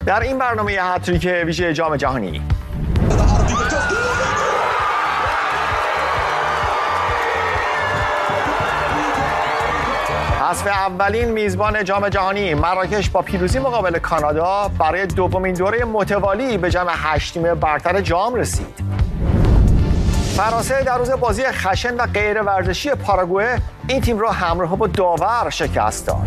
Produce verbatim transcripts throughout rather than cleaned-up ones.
در این برنامه هتریک ویژه جام جهانی حذف اولین میزبان جام جهانی مراکش با پیروزی مقابل کانادا برای دومین دوره متوالی به جمع هشت تیم برتر جام رسید. فرانسه در روز بازی خشن و غیر ورزشی پاراگوئه این تیم را همراه با داور شکست داد.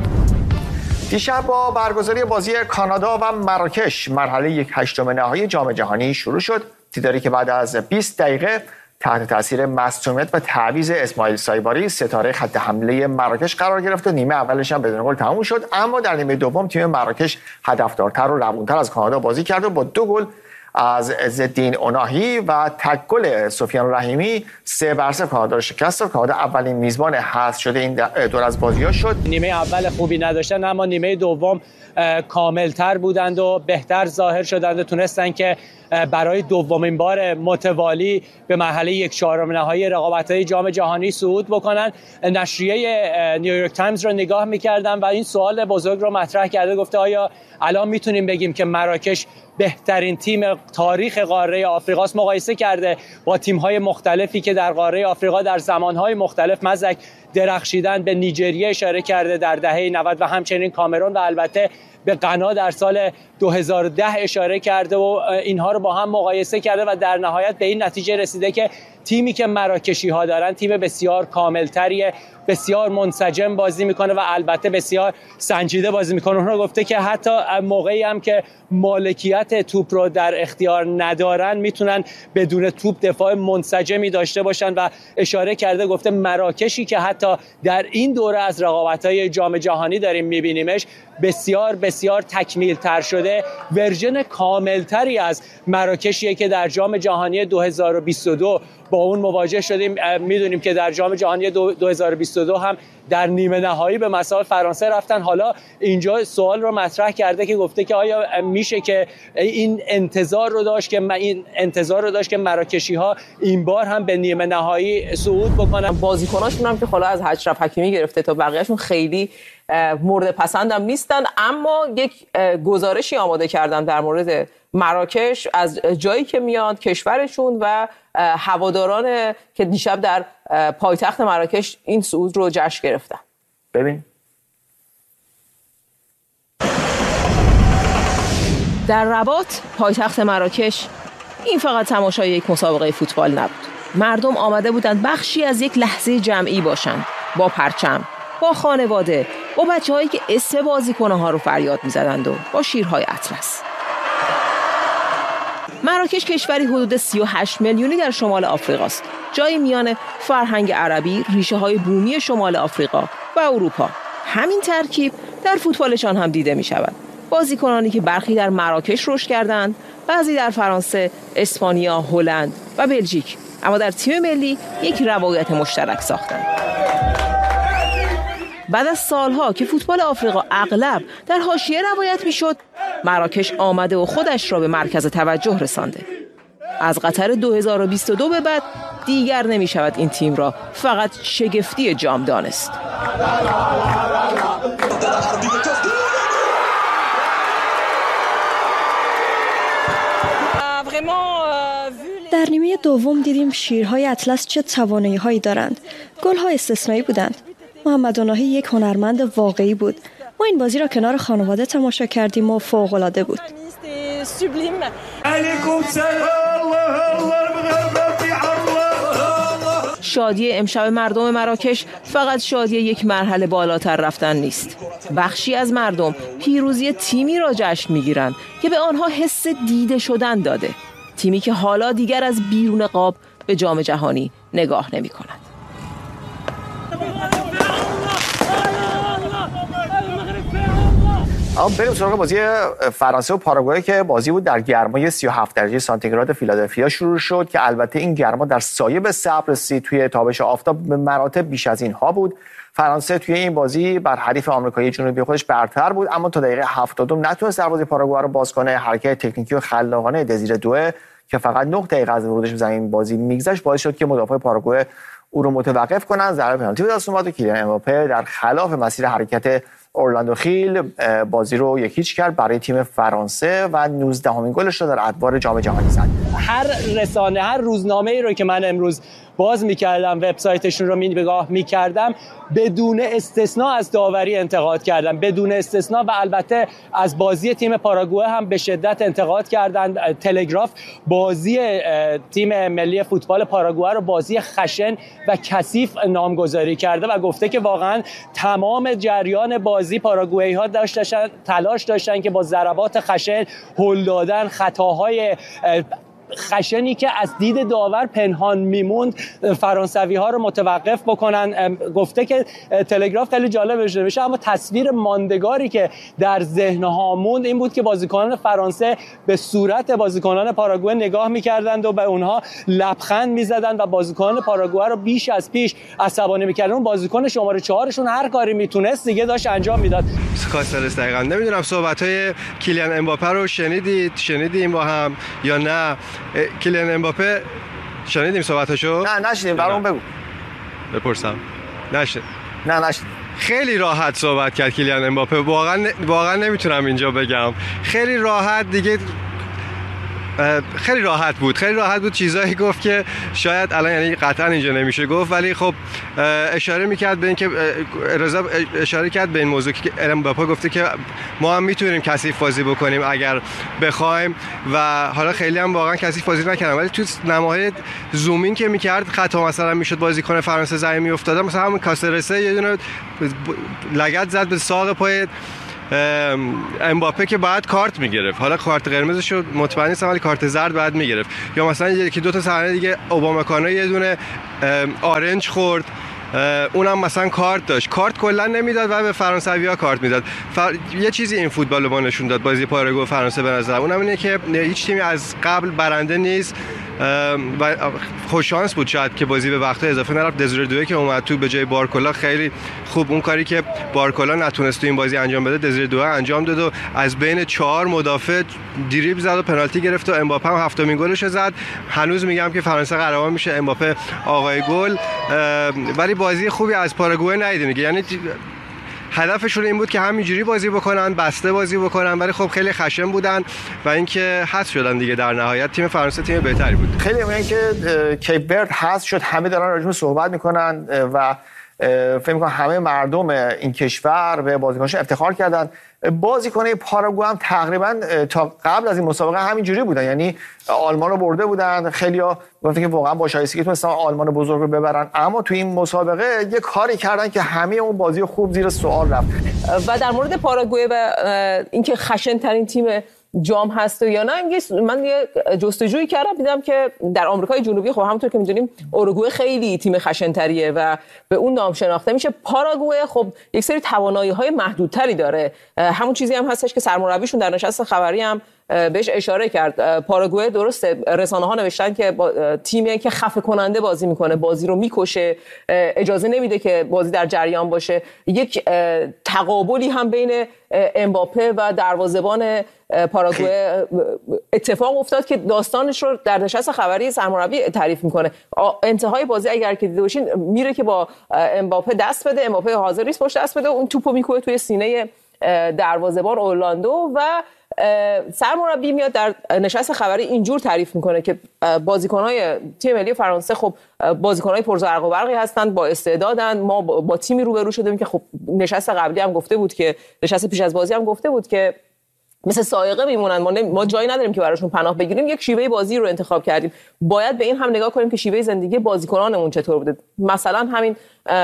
دیشب با برگزاری بازی کانادا و مراکش مرحله یک هشتم نهایی جام جهانی شروع شد. دیداری که بعد از بیست دقیقه تحت تاثیر مصدومیت و تعویض اسماعیل سایباری ستاره خط حمله مراکش قرار گرفت و نیمه اولش هم بدون گل تموم شد، اما در نیمه دوم تیم مراکش هدفدارتر و روونتر از کانادا بازی کرد و با دو گل از عزالدین اوناهی و تک گل سفیان رحیمی سه بر صفر کانادا را شکست داد. کانادا اولین میزبان حذف شده این دور از بازی‌ها شد. نیمه اول خوبی نداشتن اما نیمه دوم کاملتر بودند و بهتر ظاهر شدند و تونستن که برای دومین بار متوالی به مرحله یک چهارم نهایی رقابت‌های جام جهانی صعود بکنن. نشریه نیویورک تایمز رو نگاه می‌کردم و این سوال بزرگ رو مطرح کرده، گفته آیا الان میتونیم بگیم که مراکش بهترین تیم تاریخ قاره آفریقاست؟ مقایسه کرده با تیم‌های مختلفی که در قاره آفریقا در زمان‌های مختلف مزک درخشیدن. به نیجریه اشاره کرده در دهه نود و همچنین کامرون و البته به غنا در سال دو هزار و ده اشاره کرده و اینها رو با هم مقایسه کرده و در نهایت به این نتیجه رسیده که تیمی که مراکشی ها دارن تیم بسیار کاملتریه، بسیار منسجم بازی میکنه و البته بسیار سنجیده بازی میکنه. اونها گفته که حتی موقعی هم که مالکیت توپ رو در اختیار ندارن میتونن بدون توپ دفاع منسجمی داشته باشن و اشاره کرده، گفته مراکشی که حتی در این دوره از رقابت‌های جام جهانی داریم میبینیمش بسیار بسیار تکمیل تر شده، ورژن کامل تری از مراکشیه که در جام جهانی دو هزار و بیست و دو با اون مواجه شدیم. میدونیم که در جام جهانی دو هزار و بیست و دو هم در نیمه نهایی به مساوی فرانسه رفتن. حالا اینجا سوال رو مطرح کرده که گفته که آیا میشه که این انتظار رو داشت که این انتظار رو داشت که مراکشی ها این بار هم به نیمه نهایی صعود بکنن. بازیکناشون هم که حالا از اشرف حکیمی گرفته تا بقیه‌شون خیلی مورد پسندم نیستن، اما یک گزارشی آماده کردن در مورد مراکش از جایی که میاد کشورشون و هواداران که دیشب در پایتخت مراکش این صعود رو جشن گرفتن. ببین در رباط پایتخت مراکش این فقط تماشای یک مسابقه فوتبال نبود. مردم آمده بودند بخشی از یک لحظه جمعی باشند، با پرچم، با خانواده، با بچه‌هایی که اسم بازیکن‌ها رو فریاد می‌زدند و با شیرهای اطلس. مراکش کشوری حدود سی و هشت میلیونی در شمال آفریقا است. جایی میان فرهنگ عربی، ریشه‌های بومی شمال آفریقا و اروپا. همین ترکیب در فوتبالشان هم دیده می‌شود. بازیکنانی که برخی در مراکش رشد کردند، بعضی در فرانسه، اسپانیا، هلند و بلژیک، اما در تیم ملی یک روایت مشترک ساختند. بعد از سالها که فوتبال آفریقا اغلب در حاشیه روایت میشد، مراکش آمده و خودش را به مرکز توجه رسانده. از قطر دو هزار و بیست و دو به بعد دیگر نمی شود این تیم را فقط شگفتی جام دانست. در نیمه دوم دیدیم شیرهای اطلس چه توانایی‌هایی دارند. گل‌ها استثنایی بودند. محمد اوناهی یک هنرمند واقعی بود. ما این بازی را کنار خانواده تماشا کردیم و فوق‌العاده بود. شادی امشب مردم مراکش فقط شادی یک مرحله بالاتر رفتن نیست. بخشی از مردم پیروزی تیمی را جشن می‌گیرند که به آنها حس دیده شدن داده. تیمی که حالا دیگر از بیرون قاب به جام جهانی نگاه نمی‌کند. اما بریم سراغ بازی فرانسه و پاراگوئه که بازی بود در گرمای سی و هفت درجه سانتیگراد فیلادلفیا شروع شد که البته این گرما در سایه به صبر رسید. توی تابش آفتاب به مراتب بیش از اینها بود. فرانسه توی این بازی بر حریف آمریکایی جنوبی خودش برتر بود، اما تا دقیقه هفتادم نتونست دروازه پاراگوئه رو باز کنه. حرکت تکنیکی و خلاقانه دزیر دوئه که فقط نه دقیقه از ورودش به زمین بازی میگذشت باعث شد که مدافع پاراگوئه او رو متوقف کنن. ضربه پنالتی به دست اومد و کیلیان امباپه در خلاف مسیر حرکت اورلاندو خیل بازی رو یک هیچ کرد برای تیم فرانسه و نوزدهمین گلش رو در ادوار جام جهانی زد. هر رسانه، هر روزنامه‌ای رو که من امروز باز می‌کردم، وبسایتشون رو نگاه می‌کردم، بدون استثنا از داوری انتقاد کردن، بدون استثنا، و البته از بازی تیم پاراگوئه هم به شدت انتقاد کردن. تلگراف بازی تیم ملی فوتبال پاراگوئه رو بازی خشن و کثیف نامگذاری کرده و گفته که واقعا تمام جریان بازی پاراگوئه‌ها داشتن تلاش داشتن که با ضربات خشن، هل دادن، خطاهای خشنی که از دید داور پنهان میموند فرانسوی ها رو متوقف بکنن. گفته که تلگراف خیلی جالب نوشته، اما تصویر ماندگاری که در ذهن ها موند این بود که بازیکنان فرانسه به صورت بازیکنان پاراگوئه نگاه میکردند و به اونها لبخند میزدند و بازیکنان پاراگوئه رو بیش از پیش عصبانی میکردن. اون بازیکن شماره چهارشون هر کاری میتونست دیگه داشت انجام میداد. کاستلس دقیقاً نمیدونم صحبت‌های کیلیان امباپه رو شنیدید شنیدیم با هم یا نه؟ کیلیان امباپه شنیدیم صحبتاشو؟ نه نشنیدیم، برام بگو. بپرسم. نشنید. نه نشنیدیم. خیلی راحت صحبت کرد کیلیان امباپه، واقعا واقعا نمیتونم اینجا بگم. خیلی راحت دیگه، خیلی راحت بود خیلی راحت بود چیزایی گفت که شاید الان یعنی قطعا اینجا نمیشه گفت، ولی خب اشاره میکرد به این که رضا اشاره کرد به این موضوع که امباپه گفته که ما هم میتونیم کثیف بازی بکنیم اگر بخوایم، و حالا خیلی هم واقعا کثیف بازی نکردن، ولی تو نماهای زومین که میکرد خطا مثلا میشد بازیکن فرانسه زمین میافتاد، مثلا همون کاسترسه یه دونه لگد زد به ساق پای امباپه که باید کارت میگرفت، حالا کارت قرمزش رو مطمئن نیستم ولی کارت زرد باید میگرفت. یا مثلا یکی دو تا صحنه دیگه اوبامکانو یه دونه آرنج خورد، اونم مثلا کارت داشت، کارت کلا نمیداد و به فرانسوی‌ها کارت میداد. فر... یه چیزی این فوتبال رو ما نشون داد بازی پاراگوئه و فرانسه به نظر اونم اینه که هیچ تیمی از قبل برنده نیست و خوش شانس بود شاید که بازی به وقت اضافه نرفت. دزیره دوئه که اومد تو به جای بارکولا خیلی خوب اون کاری که بارکولا نتونست تو این بازی انجام بده دزیره دوئه انجام داد و از بین چهار مدافع دریبل زد و پنالتی گرفت و امباپه هم هفتمین گلش رو زد. هنوز میگم که فرانسه قهرمان میشه، امباپه آقای گل. ولی بازی خوبی از پاراگوئه ندیدیم دیگه، یعنی هدفشون این بود که همینجوری بازی بکنن، بسته بازی بکنن، ولی خب خیلی خشن بودن و اینکه حذف شدن دیگه. در نهایت تیم فرانسه تیم بهتری بود. خیلی میگن که کیپ ورد حذف شد، همه دارن راجع بهش صحبت میکنن و فکر میکنم همه مردم این کشور به بازیکنش افتخار کردن. بازیکن پاراگوئه هم تقریبا تا قبل از این مسابقه همینجوری بودن، یعنی آلمان رو برده بودن، خیلی‌ها گفتن که واقعا با شایستگی تونستن آلمان بزرگ رو ببرن، اما تو این مسابقه یه کاری کردن که همه اون بازی خوب زیر سوال رفت. و در مورد پاراگوئه و اینکه خشن ترین تیم جام هست یا نه، من یه جستجویی کردم دیدم که در آمریکای جنوبی خب همونطور که می‌دونیم اوروگوئه خیلی تیم خشن‌تریه و به اون نام شناخته میشه. پاراگوئه خب یک سری توانایی‌های محدودتری داره، همون چیزی هم هستش که سرمربیشون در نشست خبری هم بهش اشاره کرد. پاراگوئه درسته رسانه‌ها نوشتن که با تیمی که خفه کننده بازی میکنه، بازی رو میکشه، اجازه نمیده که بازی در جریان باشه. یک تقابلی هم بین امباپه و دروازه‌بان پاراگوئه اتفاق افتاد که داستانش رو در نشست خبری سرمربی تعریف میکنه. انتهای بازی اگر که دیده باشین میره که با امباپه دست بده، امباپه حاضر نیست پشت دست بده، اون توپو میکوبه توی سینه دروازه‌بان اورلاندو و سرمربی میاد در نشست خبری اینجور تعریف میکنه که بازیکن‌های تیم ملی فرانسه خب بازیکن‌های پرزرق و برقی هستند، با استعدادن. ما با تیمی روبرو شدیم که خب نشست قبلی هم گفته بود که نشست پیش از بازی هم گفته بود که مثل سائقه میمونن، ما, ما جایی نداریم که براشون پناه بگیریم، یک شیوه بازی رو انتخاب کردیم. باید به این هم نگاه کنیم که شیوه زندگی بازیکنانمون چطور بوده. مثلا همین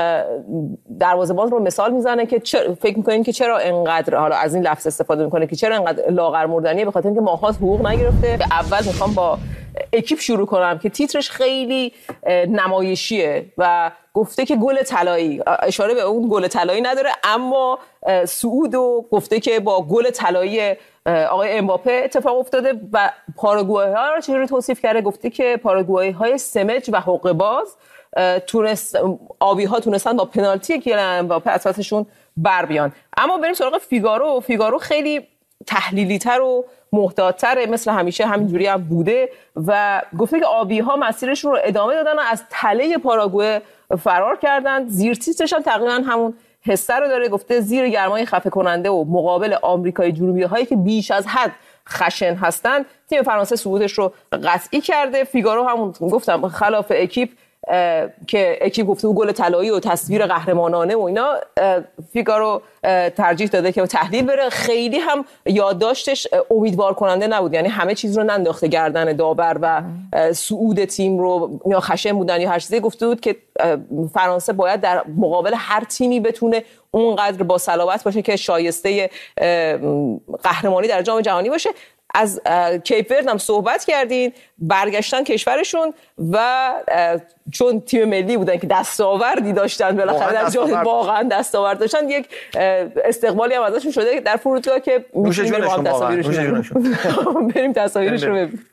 دروازه‌بان رو مثال میزنه که فکر میکنین که چرا انقدر، حالا از این لفظ استفاده میکنه که چرا انقدر لاغر مردنیه، به خاطر اینکه ماهات حقوق نگرفته. اول میخوام با اکیپ شروع کنم که تیترش خیلی نمایشیه و گفته که گل طلایی، اشاره به اون گل طلایی نداره، اما سعودو گفته که با گل طلایی آقای امباپه اتفاق افتاده و پاراگوئه ها رو چجوری توصیف کرده. گفته که پاراگوئه های سمج و حقه باز تونست آبی ها تونستن با پنالتی که امباپه از پسشون بر بیان. اما بریم سراغ فیگارو. فیگارو خیلی تحلیلی تر و محتاط‌تر، مثل همیشه همینجوری هم بوده و گفته که آبی ها مسیرشون رو ادامه دادن و از تله پاراگوئه فرار کردن. زیر تیترش هم تقریبا همون حسه رو داره. گفته زیر گرمای خفه کننده و مقابل آمریکای جنوبی هایی که بیش از حد خشن هستن، تیم فرانسه صعودش رو قطعی کرده. فیگارو همون گفتم خلاف اکیپ که اکیپ گفته بود گل طلایی و تصویر قهرمانانه و اینا، فیگارو ترجیح داده که تحلیل بره. خیلی هم یادداشتش امیدوار کننده نبود، یعنی همه چیز رو ننداخته گردن داور و صعود تیم رو یا خشن بودن یا هر چیزی. گفته بود که فرانسه باید در مقابل هر تیمی بتونه اونقدر با صلابت باشه که شایسته قهرمانی در جام جهانی باشه. از کیپ ورد هم صحبت کردین، برگشتن کشورشون و چون تیم ملی بودن که دستاوردی داشتن بالاخره در جام واقعا دستاورد داشتن، یک استقبالی هم ازشون شده در فرودگاه که میتونیم با هم تصاویرشون بریم تصاویرش رو ببینیم.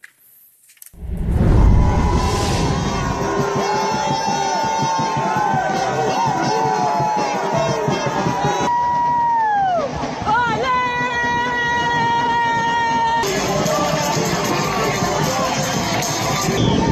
Yeah.